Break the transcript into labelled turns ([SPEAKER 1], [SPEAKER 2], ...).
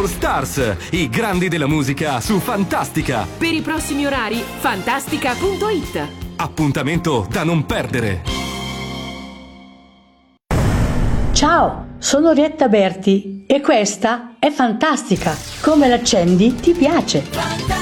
[SPEAKER 1] All Stars, i grandi della musica su Fantastica.
[SPEAKER 2] Per i prossimi orari, fantastica.it.
[SPEAKER 1] Appuntamento da non perdere.
[SPEAKER 3] Ciao, sono Orietta Berti e questa è Fantastica. Come l'accendi ti piace.